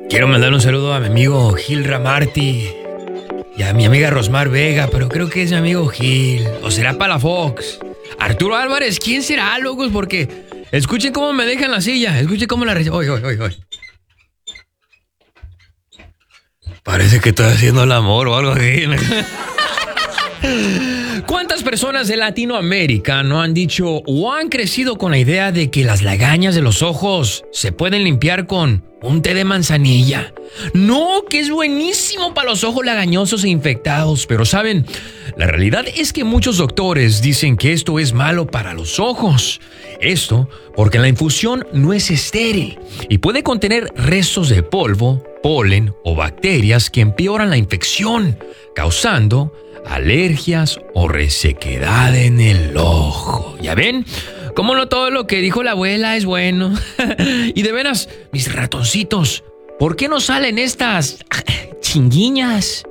Quiero mandar un saludo a mi amigo Gil Ramarty y a mi amiga Rosmar Vega, pero creo que es mi amigo Gil. O será Palafox. Arturo Álvarez, ¿quién será, locos? Porque escuchen cómo me dejan la silla. Escuchen cómo la... Oye. Parece que estoy haciendo el amor o algo así. ¿Cuántas personas de Latinoamérica no han dicho o han crecido con la idea de que las lagañas de los ojos se pueden limpiar con un té de manzanilla? No, que es buenísimo para los ojos lagañosos e infectados. Pero ¿saben? La realidad es que muchos doctores dicen que esto es malo para los ojos. Esto porque la infusión no es estéril y puede contener restos de polvo, polen o bacterias que empeoran la infección, causando alergias o resequedad en el ojo. ¿Ya ven? Cómo no todo lo que dijo la abuela es bueno. Y de veras, mis ratoncitos, ¿por qué no salen estas chinguiñas?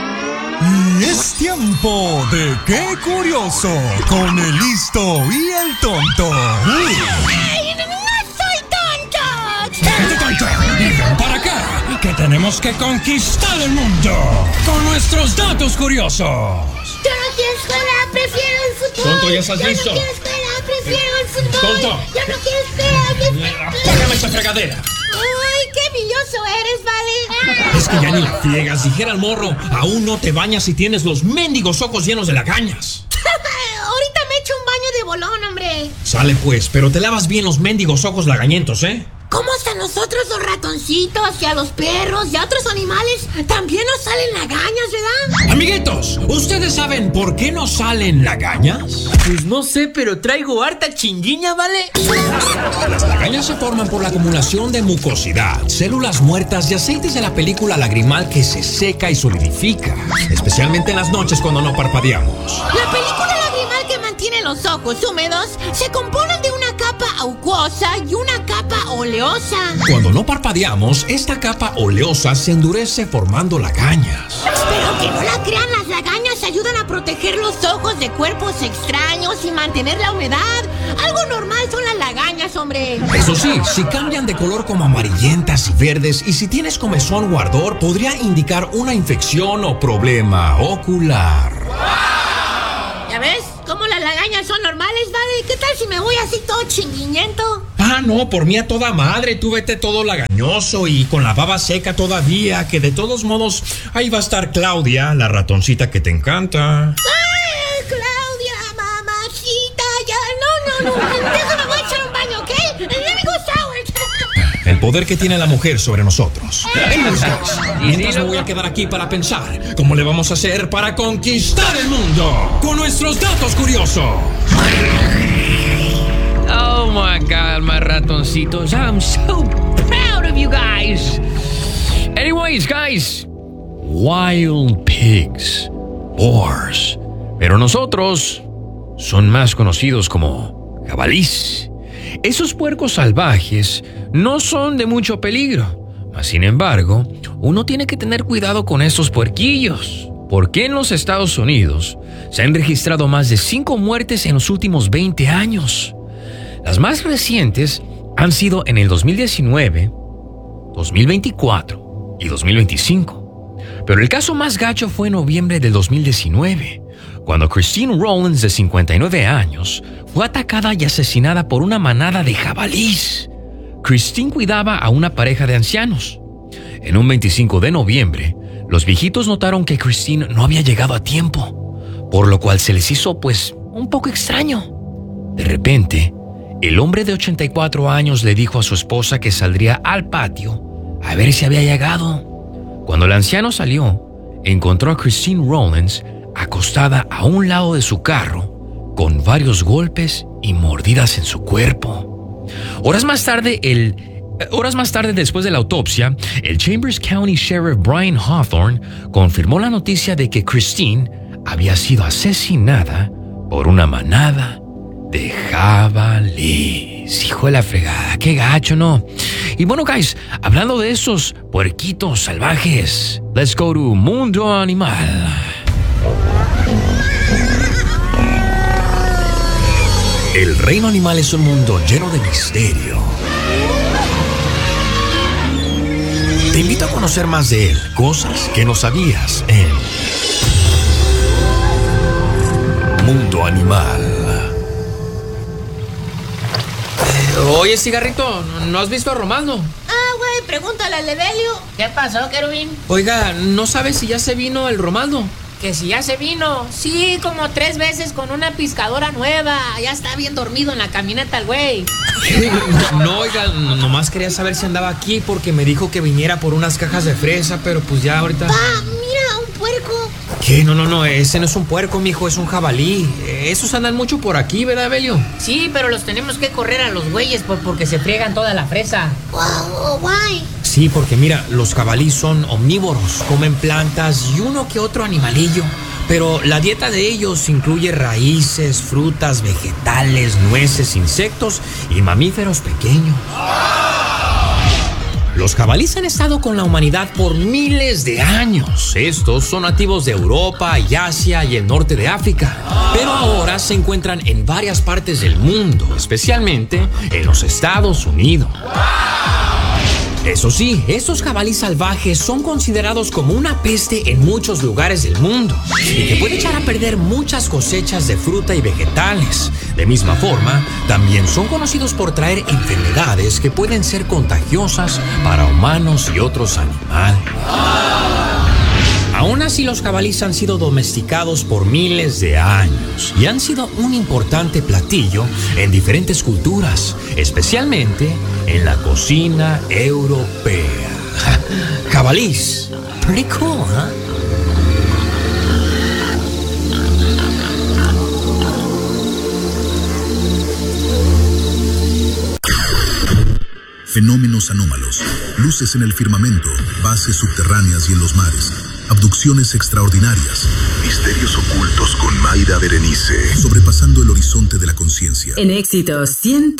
Y es tiempo de Qué Curioso con el listo y el tonto. ¡Ay, no soy tonto! ¡Vente, tonto! ¡Y ven para acá! ¡Que tenemos que conquistar el mundo con nuestros datos curiosos! Yo no quiero escuela, prefiero el fútbol. Tonto, ¿ya estás listo? Yo no quiero escuela, prefiero el fútbol. Tonto. Yo no quiero escuela, ¡Apágame esa fregadera! ¡Ay, qué billoso eres, vale! Es que ya ni la friegas, dijera el morro. Aún no te bañas y tienes los mendigos ojos llenos de lagañas. Ahorita me echo un baño de bolón, hombre. Sale pues, pero te lavas bien los mendigos ojos lagañentos, ¿eh? ¿Cómo hasta nosotros los ratoncitos y a los perros y a otros animales también nos salen lagañas, verdad? Amiguitos, ¿ustedes saben por qué nos salen lagañas? Pues no sé, pero traigo harta chinguiña, ¿vale? Las lagañas se forman por la acumulación de mucosidad, células muertas y aceites de la película lagrimal que se seca y solidifica, especialmente en las noches cuando no parpadeamos. La película lagrimal que mantiene los ojos húmedos se compone de una capa acuosa y una capa oleosa. Cuando no parpadeamos, esta capa oleosa se endurece formando lagañas. Pero que no la crean, las lagañas ayudan a proteger los ojos de cuerpos extraños y mantener la humedad. Algo normal son las lagañas, hombre. Eso sí, si cambian de color como amarillentas y verdes y si tienes comezón o ardor, podría indicar una infección o problema ocular. ¿Ya ves? ¿Cómo las lagañas son normales, vale? ¿Qué tal si me voy así todo chinguiñento? Ah, no, por mí a toda madre, tú vete todo lagañoso y con la baba seca todavía, que de todos modos ahí va a estar Claudia, la ratoncita que te encanta. ¡Ay, Claudia, mamacita! Ya, no, déjame, voy a echar un baño, ¿ok? Let me go shower. El poder que tiene la mujer sobre nosotros. Mientras me voy a quedar aquí para pensar cómo le vamos a hacer para conquistar el mundo con nuestros datos curiosos. Oh my God, my ratoncitos. I'm so proud of you guys. Anyways, guys. Wild pigs. Boars. Pero nosotros son más conocidos como jabalís. Esos puercos salvajes no son de mucho peligro. Mas, sin embargo, uno tiene que tener cuidado con estos puerquillos. Porque en los Estados Unidos se han registrado más de 5 muertes en los últimos 20 años. Las más recientes han sido en el 2019, 2024 y 2025. Pero el caso más gacho fue en noviembre del 2019, cuando Christine Rollins, de 59 años, fue atacada y asesinada por una manada de jabalís. Christine cuidaba a una pareja de ancianos. En un 25 de noviembre, los viejitos notaron que Christine no había llegado a tiempo, por lo cual se les hizo, un poco extraño. De repente, el hombre de 84 años le dijo a su esposa que saldría al patio a ver si había llegado. Cuando el anciano salió, encontró a Christine Rollins acostada a un lado de su carro, con varios golpes y mordidas en su cuerpo. Horas más tarde, después de la autopsia, el Chambers County Sheriff Brian Hawthorne confirmó la noticia de que Christine había sido asesinada por una manada de jabalís. Hijo de la fregada, qué gacho, ¿no? Y bueno, guys, hablando de esos puerquitos salvajes, let's go to Mundo Animal. El reino animal es un mundo lleno de misterio. Te invito a conocer más de él, cosas que no sabías en Mundo Animal. Oye, cigarrito, ¿no has visto a Romaldo? Güey, pregúntale al Levelio. ¿Qué pasó, querubín? Oiga, ¿no sabes si ya se vino el Romaldo? Que si ya se vino. Sí, como 3 veces con una piscadora nueva. Ya está bien dormido en la camioneta el güey. No, oiga, nomás quería saber si andaba aquí porque me dijo que viniera por unas cajas de fresa, pero pues ya ahorita... Mira, un puerco. ¿Qué? No, ese no es un puerco, mijo, es un jabalí. Esos andan mucho por aquí, ¿verdad, Belio? Sí, pero los tenemos que correr a los güeyes porque se friegan toda la fresa. Wow, guay. Sí, porque mira, los jabalíes son omnívoros, comen plantas y uno que otro animalillo. Pero la dieta de ellos incluye raíces, frutas, vegetales, nueces, insectos y mamíferos pequeños. Los jabalíes han estado con la humanidad por miles de años. Estos son nativos de Europa y Asia y el norte de África. Pero ahora se encuentran en varias partes del mundo, especialmente en los Estados Unidos. Eso sí, estos jabalíes salvajes son considerados como una peste en muchos lugares del mundo y que puede echar a perder muchas cosechas de fruta y vegetales. De misma forma, también son conocidos por traer enfermedades que pueden ser contagiosas para humanos y otros animales. Aún así, los jabalíes han sido domesticados por miles de años y han sido un importante platillo en diferentes culturas, especialmente en la cocina europea. Jabalíes. Pretty cool, ¿eh? Fenómenos anómalos, luces en el firmamento, bases subterráneas y en los mares, abducciones extraordinarias, misterios ocultos con Mayra Berenice, sobrepasando el horizonte de la conciencia. En Éxitos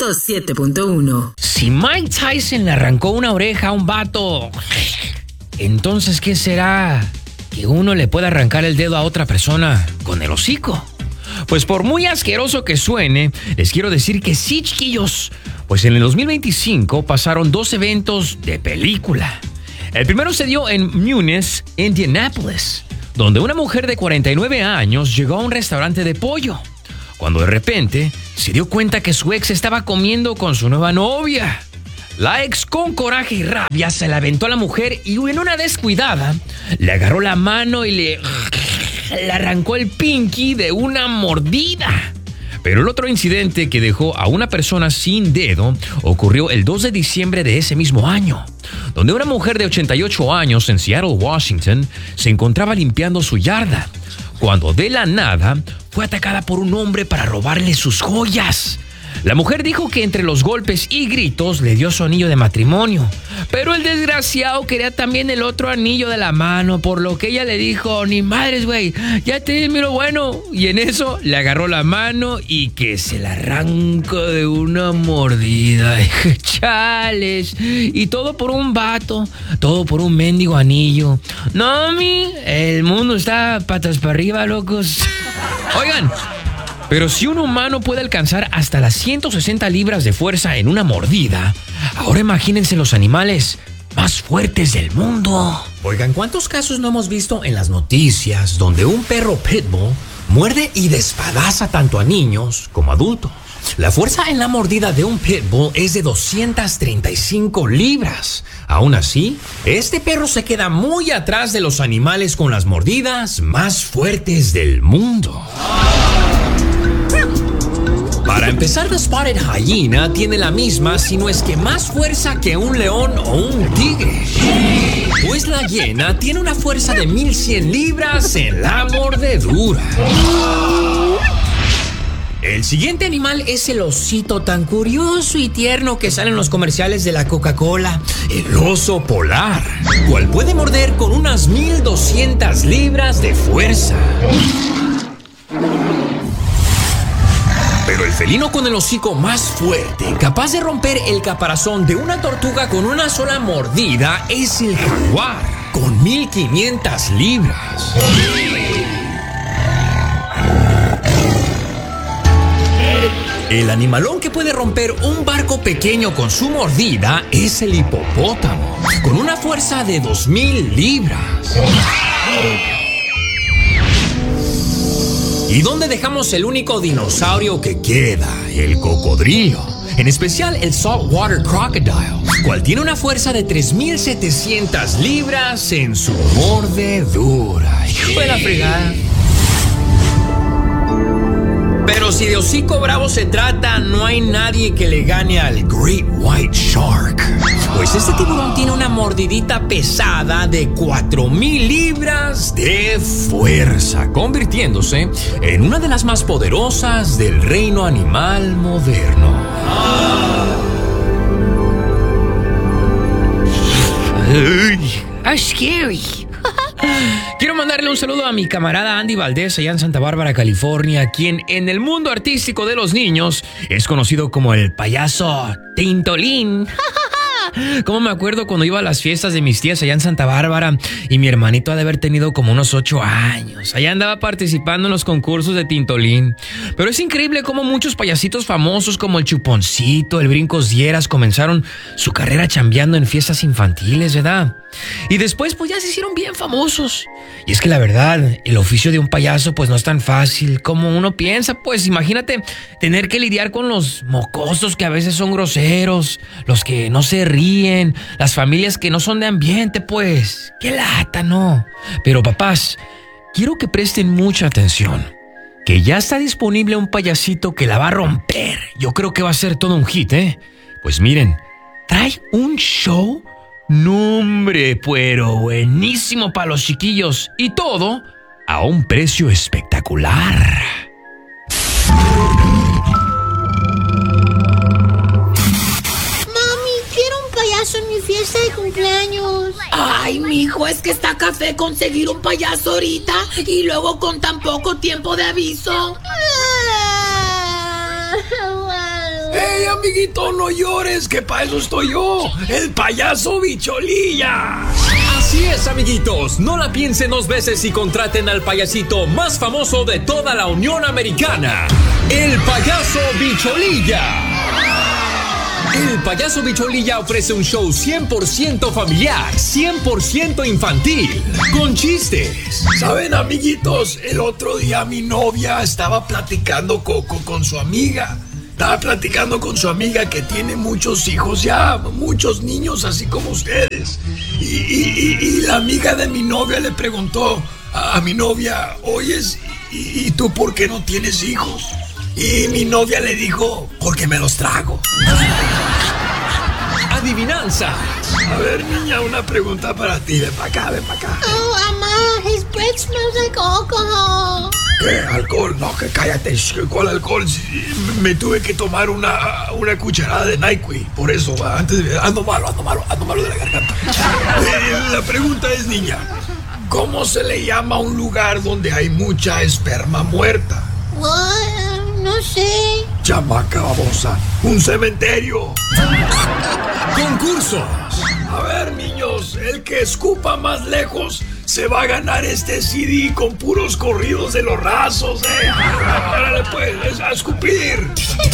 107.1. Si Mike Tyson le arrancó una oreja a un vato, entonces ¿qué será que uno le pueda arrancar el dedo a otra persona con el hocico? Pues por muy asqueroso que suene, les quiero decir que sí, chiquillos. Pues en el 2025 pasaron 2 eventos de película. El primero se dio en Múnich, Indianápolis, donde una mujer de 49 años llegó a un restaurante de pollo, cuando de repente se dio cuenta que su ex estaba comiendo con su nueva novia. La ex, con coraje y rabia, se la aventó a la mujer y en una descuidada le agarró la mano y le arrancó el pinky de una mordida. Pero el otro incidente que dejó a una persona sin dedo ocurrió el 2 de diciembre de ese mismo año, donde una mujer de 88 años en Seattle, Washington, se encontraba limpiando su yarda, cuando de la nada fue atacada por un hombre para robarle sus joyas. La mujer dijo que entre los golpes y gritos le dio su anillo de matrimonio, pero el desgraciado quería también el otro anillo de la mano, por lo que ella le dijo: ni madres, güey, ya te di lo bueno. Y en eso le agarró la mano y que se la arrancó de una mordida. Chales. Y todo por un vato, todo por un mendigo anillo. No, el mundo está patas para arriba, locos. Oigan, pero si un humano puede alcanzar hasta las 160 libras de fuerza en una mordida, ahora imagínense los animales más fuertes del mundo. Oigan, ¿cuántos casos no hemos visto en las noticias donde un perro pitbull muerde y despadaza tanto a niños como a adultos? La fuerza en la mordida de un pitbull es de 235 libras. Aún así, este perro se queda muy atrás de los animales con las mordidas más fuertes del mundo. Para empezar, The Spotted Hyena tiene la misma, si no es que más fuerza que un león o un tigre. Pues la hiena tiene una fuerza de 1100 libras en la mordedura. El siguiente animal es el osito tan curioso y tierno que sale en los comerciales de la Coca-Cola, el oso polar, cual puede morder con unas 1200 libras de fuerza. Pero el felino con el hocico más fuerte, capaz de romper el caparazón de una tortuga con una sola mordida, es el jaguar, con 1500 libras. El animalón que puede romper un barco pequeño con su mordida es el hipopótamo, con una fuerza de 2000 libras. ¿Y dónde dejamos el único dinosaurio que queda? El cocodrilo. En especial el saltwater crocodile, cual tiene una fuerza de 3700 libras en su mordedura. ¡Hijo de la fregada! Pero si de hocico bravo se trata, no hay nadie que le gane al Great White Shark. Pues este tiburón tiene una mordidita pesada de 4000 libras de fuerza, convirtiéndose en una de las más poderosas del reino animal moderno. ¡Ay, scary! Quiero mandarle un saludo a mi camarada Andy Valdés allá en Santa Bárbara, California, quien en el mundo artístico de los niños es conocido como el payaso Tintolín. Cómo me acuerdo cuando iba a las fiestas de mis tías allá en Santa Bárbara y mi hermanito ha de haber tenido como unos 8 años. Allá andaba participando en los concursos de Tintolín. Pero es increíble cómo muchos payasitos famosos como el Chuponcito, el Brincos Dieras comenzaron su carrera chambeando en fiestas infantiles, ¿verdad? Y después pues ya se hicieron bien famosos. Y es que la verdad, el oficio de un payaso pues no es tan fácil como uno piensa. Pues imagínate tener que lidiar con los mocosos que a veces son groseros, los que no se ríen, las familias que no son de ambiente, pues qué lata, ¿no? Pero papás, quiero que presten mucha atención, que ya está disponible un payasito que la va a romper. Yo creo que va a ser todo un hit, ¿eh? Pues miren, trae un show, no hombre, pero buenísimo para los chiquillos y todo a un precio espectacular. En mi fiesta de cumpleaños. Ay, mijo, es que está café conseguir un payaso ahorita y luego con tan poco tiempo de aviso. ¡Hey, amiguito, no llores, que para eso estoy yo, el payaso Bicholilla! Así es, amiguitos, no la piensen 2 veces y contraten al payasito más famoso de toda la Unión Americana, el payaso Bicholilla. El payaso Bicholilla ofrece un show 100% familiar, 100% infantil, con chistes. ¿Saben, amiguitos? El otro día mi novia estaba platicando con su amiga. Estaba platicando con su amiga que tiene muchos hijos ya, muchos niños así como ustedes. Y la amiga de mi novia le preguntó a mi novia, oyes, ¿y tú por qué no tienes hijos? Y mi novia le dijo, porque me los trago. Adivinanza. A ver, niña, una pregunta para ti. Ven para acá, ven para acá. Oh, mamá, his breath smells like alcohol. ¿Qué? ¿Alcohol? No, que cállate. ¿Cuál alcohol? Me tuve que tomar una cucharada de NyQuil. Por eso, antes ando malo de la garganta. La pregunta es, niña, ¿cómo se le llama a un lugar donde hay mucha esperma muerta? No sé. Chamaca babosa, un cementerio. Concursos. A ver, niños, el que escupa más lejos se va a ganar este CD con puros corridos de los Rasos, Órale pues, a escupir.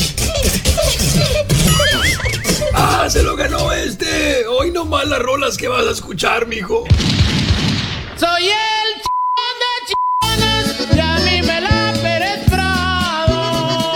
Se lo ganó este. Hoy nomás las rolas que vas a escuchar, mijo. Soy el de chicones, y a mí me la Pérez Prado.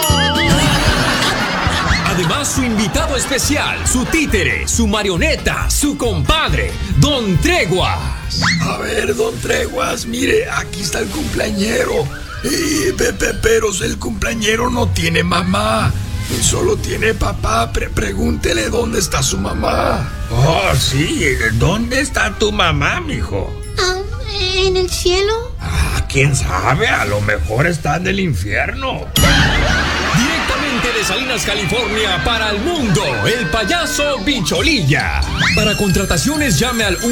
Además, su invitado especial, su títere, su marioneta, su compadre, Don Treguas. A ver, Don Treguas, mire, aquí está el cumpleañero. Pero el cumpleañero no tiene mamá. Solo tiene papá. Pregúntele dónde está su mamá. Oh, sí. ¿Dónde está tu mamá, mijo? ¿En el cielo? ¿Quién sabe? A lo mejor está en el infierno. Directamente de Salinas, California, para el mundo, el payaso Bicholilla. Para contrataciones llame al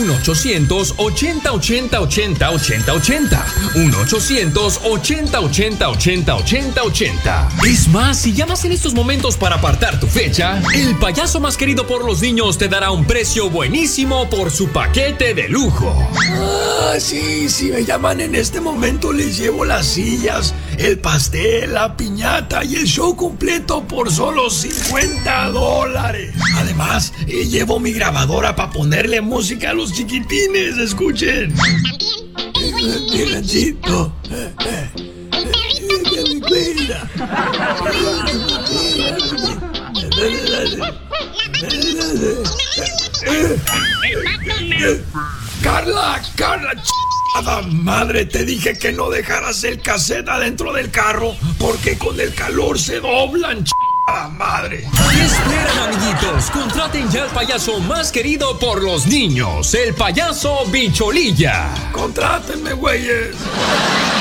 1-800-80-80-80-80-80. 1-800-80-80-80-80-80. Es más, si llamas en estos momentos para apartar tu fecha, el payaso más querido por los niños te dará un precio buenísimo por su paquete de lujo. Sí, si me llaman en este momento les llevo las sillas, el pastel, la piñata y el show completo piano por solo $50. Además, llevo mi grabadora para ponerle música a los chiquitines. Escuchen. El ganchito. Carla, madre, te dije que no dejaras el cassette adentro del carro porque con el calor se doblan, madre. ¿Qué esperan, amiguitos? Contraten ya al payaso más querido por los niños, el payaso Bicholilla. Contrátenme, güeyes.